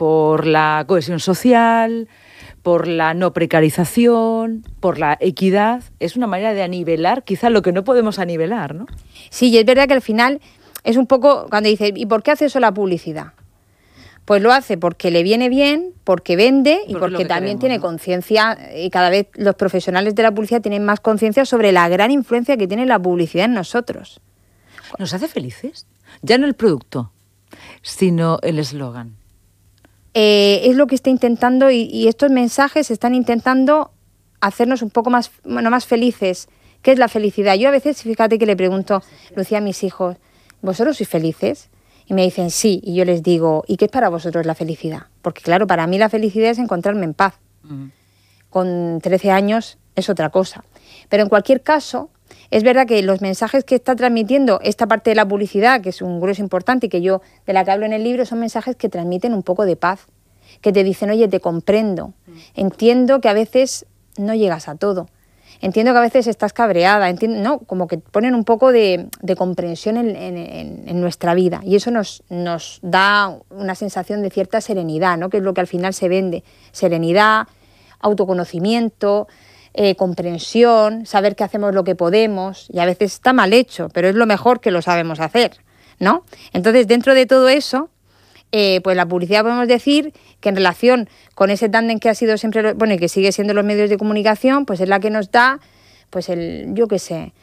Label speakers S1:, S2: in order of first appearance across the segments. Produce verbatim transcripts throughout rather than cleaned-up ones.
S1: por la cohesión social, por la no precarización, por la equidad. Es una manera de anivelar quizá lo que no podemos anivelar, ¿no?
S2: Sí, y es verdad que al final es un poco cuando dices, ¿y por qué hace eso la publicidad? Pues lo hace porque le viene bien, porque vende y porque, porque también queremos, tiene ¿no? conciencia, y cada vez los profesionales de la publicidad tienen más conciencia sobre la gran influencia que tiene la publicidad en nosotros.
S1: ¿Nos hace felices? Ya no el producto, sino el eslogan.
S2: Eh, es lo que está intentando y, y estos mensajes están intentando hacernos un poco más, bueno, más felices. ¿Qué es la felicidad? Yo a veces, fíjate que le pregunto, Lucía, a mis hijos, ¿vosotros sois felices? Y me dicen sí, y yo les digo, ¿y qué es para vosotros la felicidad? Porque claro, para mí la felicidad es encontrarme en paz. Uh-huh. Con trece años es otra cosa. Pero en cualquier caso, es verdad que los mensajes que está transmitiendo esta parte de la publicidad, que es un grueso importante y que yo de la que hablo en el libro, son mensajes que transmiten un poco de paz, que te dicen, oye, te comprendo, uh-huh. entiendo que a veces no llegas a todo. Entiendo que a veces estás cabreada, entiendo, no, como que ponen un poco de, de comprensión en, en, en nuestra vida y eso nos, nos da una sensación de cierta serenidad, ¿no? Que es lo que al final se vende, serenidad, autoconocimiento, eh, comprensión, saber que hacemos lo que podemos y a veces está mal hecho, pero es lo mejor que lo sabemos hacer, ¿no? Entonces, dentro de todo eso, Eh, pues la publicidad podemos decir que en relación con ese tándem que ha sido siempre, bueno, y que sigue siendo los medios de comunicación, pues es la que nos da, pues el, yo qué sé,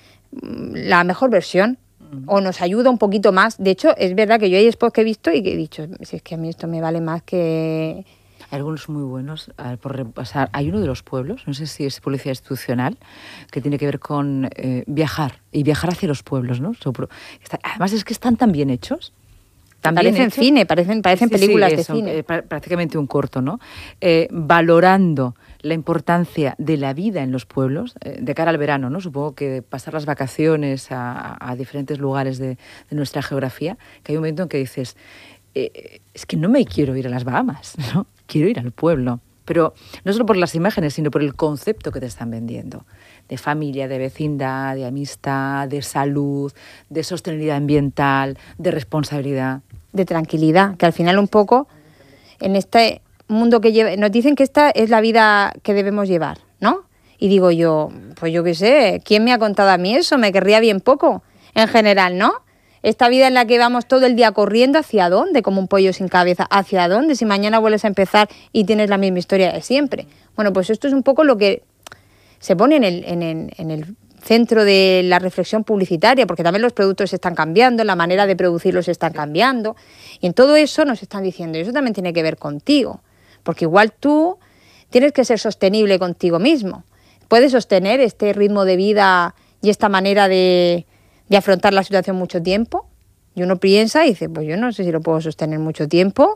S2: la mejor versión, uh-huh. o nos ayuda un poquito más. De hecho, es verdad que yo hay spots que he visto y que he dicho, si es que a mí esto me vale más que...
S1: Hay algunos muy buenos, a ver, por repasar, hay uno de los pueblos, no sé si es publicidad institucional, que tiene que ver con eh, viajar, y viajar hacia los pueblos, ¿no? Además es que están tan bien hechos.
S2: También parecen hecho, cine, parecen, parecen sí, películas sí, eso, de cine.
S1: Eh, prácticamente un corto, ¿no? Eh, valorando la importancia de la vida en los pueblos, eh, de cara al verano, ¿no? Supongo que pasar las vacaciones a, a diferentes lugares de, de nuestra geografía, que hay un momento en que dices, eh, es que no me quiero ir a las Bahamas, ¿no? Quiero ir al pueblo. Pero no solo por las imágenes, sino por el concepto que te están vendiendo. De familia, de vecindad, de amistad, de salud, de sostenibilidad ambiental, de responsabilidad.
S2: De tranquilidad, que al final un poco en este mundo que lleva, nos dicen que esta es la vida que debemos llevar, ¿no? Y digo yo, pues yo qué sé, ¿quién me ha contado a mí eso? Me querría bien poco, en general, ¿no? Esta vida en la que vamos todo el día corriendo, ¿hacia dónde? Como un pollo sin cabeza, ¿hacia dónde? Si mañana vuelves a empezar y tienes la misma historia de siempre. Bueno, pues esto es un poco lo que se pone en el, en el, en el centro de la reflexión publicitaria, porque también los productos se están cambiando, la manera de producirlos se están cambiando, y en todo eso nos están diciendo, y eso también tiene que ver contigo, porque igual tú tienes que ser sostenible contigo mismo. ¿Puedes sostener este ritmo de vida y esta manera de, de afrontar la situación mucho tiempo? Y uno piensa y dice, pues yo no sé si lo puedo sostener mucho tiempo,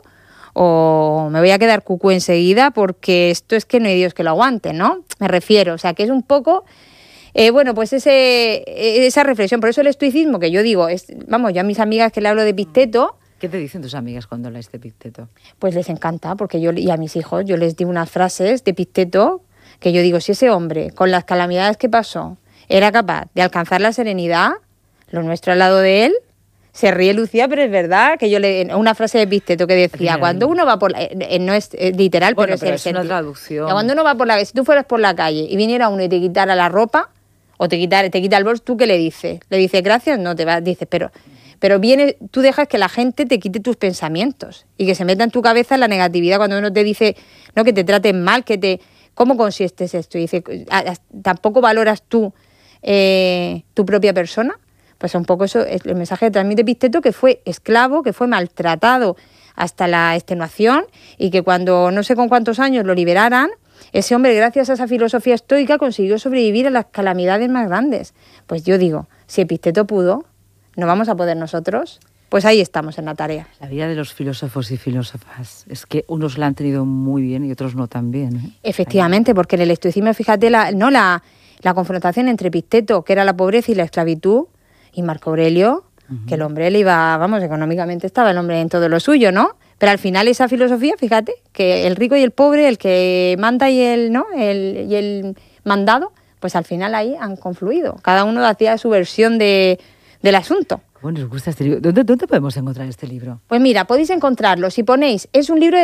S2: o me voy a quedar cucú enseguida, porque esto es que no hay Dios que lo aguante, ¿no? Me refiero, o sea, que es un poco... Eh, bueno, pues ese, esa reflexión, por eso el estoicismo que yo digo, es, vamos, yo a mis amigas que le hablo de Epicteto...
S1: ¿Qué te dicen tus amigas cuando hablas de Epicteto?
S2: Pues les encanta, porque yo, y a mis hijos, yo les digo unas frases de Epicteto que yo digo, si ese hombre, con las calamidades que pasó, era capaz de alcanzar la serenidad, lo nuestro al lado de él, se ríe Lucía, pero es verdad que yo le... Una frase de Epicteto que decía, cuando uno va por la... Eh, no es literal,
S1: bueno,
S2: pero,
S1: pero
S2: es,
S1: es
S2: el
S1: una traducción.
S2: Cuando uno va por la... Si tú fueras por la calle y viniera uno y te quitara la ropa, o te quita, te quita el bolso, ¿tú qué le dices? ¿Le dices gracias? No, te va, dices, pero, pero viene, tú dejas que la gente te quite tus pensamientos y que se meta en tu cabeza la negatividad cuando uno te dice, no, que te traten mal, que te... ¿Cómo consiste esto? Y dice, ¿tampoco valoras tú eh, tu propia persona? Pues un poco eso es el mensaje que transmite Epicteto, que fue esclavo, que fue maltratado hasta la extenuación y que cuando no sé con cuántos años lo liberaran, ese hombre, gracias a esa filosofía estoica, consiguió sobrevivir a las calamidades más grandes. Pues yo digo, si Epicteto pudo, ¿no vamos a poder nosotros? Pues ahí estamos en la tarea.
S1: La vida de los filósofos y filósofas es que unos la han tenido muy bien y otros no tan bien, ¿eh?
S2: Efectivamente, ahí. Porque en el estoicismo, fíjate, la, no la, la confrontación entre Epicteto, que era la pobreza y la esclavitud, y Marco Aurelio, uh-huh. que el hombre le iba, vamos, económicamente estaba el hombre en todo lo suyo, ¿no? Pero al final esa filosofía, fíjate, que el rico y el pobre, el que manda y el, ¿no? el, y el mandado, pues al final ahí han confluido. Cada uno hacía su versión de, del asunto.
S1: ¿Cómo nos gusta este libro? ¿Dónde, ¿Dónde podemos encontrar este libro?
S2: Pues mira, podéis encontrarlo. Si ponéis, es un libro de